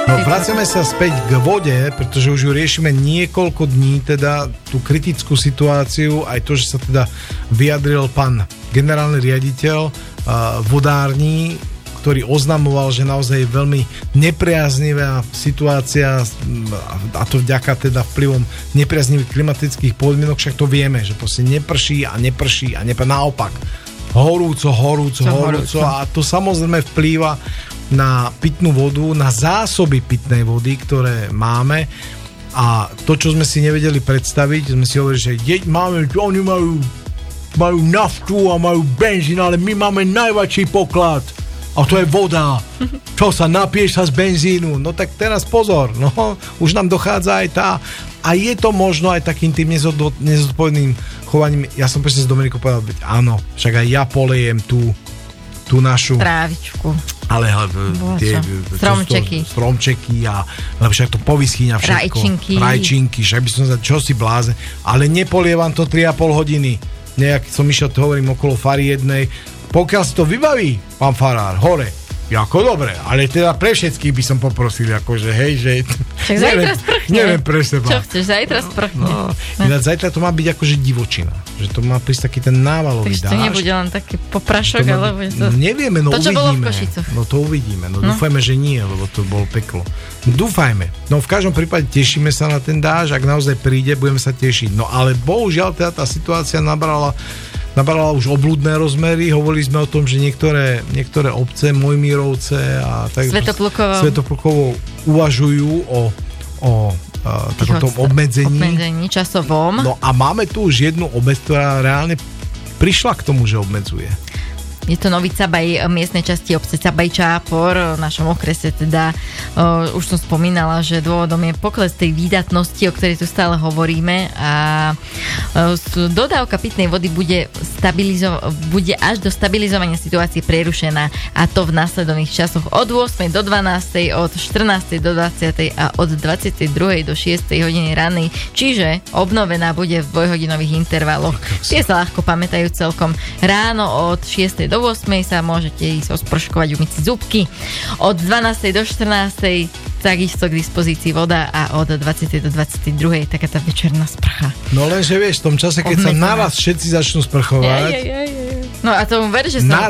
No, vraciame sa späť k vode, pretože už ju riešime niekoľko dní, teda tú kritickú situáciu, aj to, že sa teda vyjadril pán generálny riaditeľ vodární, ktorý oznamoval, že naozaj je veľmi nepriaznivá situácia a to vďaka teda vplyvom nepriaznivých klimatických podmienok, však to vieme, že proste neprší a neprší a naopak horúco a to samozrejme vplýva na pitnú vodu, na zásoby pitnej vody, ktoré máme a to, čo sme si nevedeli predstaviť, sme si hovorili, že oni majú naftu a majú benzín, ale my máme najväčší poklad a to je voda. Čo sa, napiješ sa z benzínu? No tak teraz pozor, no, už nám dochádza aj tá a je to možno aj takým tým nezodpovedným chovaním. Ja som presne s Dominikou povedal, áno, však aj ja polejem tú našu trávičku. Ale tie stromčeky a lebo však to povyschýňa všetko. Rajčinky, však by som sa, čo si blázen. Ale nepolievam to 3,5 hodiny. Nejak som išiel, to hovorím, okolo fary jednej. Pokiaľ si to vybaví, pán farár, hore. Ako dobre, ale teda pre všetkých by som poprosil, akože hej, že však zajtra sprchne. Neviem pre seba. Čo chceš, zajtra sprchne. No. Zajtra to má byť akože divočina. Že to má prísť taký ten návalový dážď. Takže to nebude len taký poprašok, alebo to... Nevieme, no to, uvidíme. Čo bolo v Košicoch. No to uvidíme. No dúfajme, že nie, lebo to bolo peklo. Dúfajme. No v každom prípade tešíme sa na ten dážď, ak naozaj príde, budeme sa tešiť. No ale bohužiaľ teda tá situácia nabrala už obľudné rozmery. Hovorili sme o tom, že niektoré obce, Mojmírovce a tak Svätoplukovo uvažujú o takomto obmedzení časovom. No a máme tu už jednu obec, ktorá reálne prišla k tomu, že obmedzuje. Je to Nový Cabaj, miestnej časti obce Cabaj Čápor, v našom okrese teda. Už som spomínala, že dôvodom je pokles tej výdatnosti, o ktorej tu stále hovoríme a dodávka pitnej vody bude až do stabilizovania situácie prerušená a to v následovných časoch od 8. do 12., od 14. do 20. a od 22. do 6. hodiny rannej, čiže obnovená bude v dvojhodinových intervaloch. Tie sa ľahko pamätajú celkom. Ráno od 6. do 8. sa môžete ísť osprškovať, umyť si zubky. Od 12. do 14. takisto k dispozícii voda a od 20. do 22. taká tá večerná sprcha. No lenže vieš, v tom čase, keď sa naraz všetci začnú sprchovať. No a tomu ver, že sa